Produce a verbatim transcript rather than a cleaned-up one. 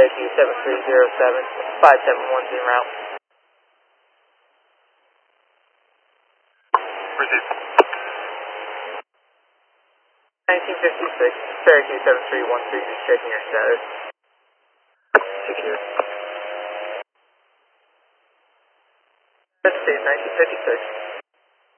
Cherokee seven three zero seven, five seven one zero route. Proceed. nineteen fifty-six, Cherokee seven three one three, just checking your status. Secure. Let's see, nineteen fifty-six.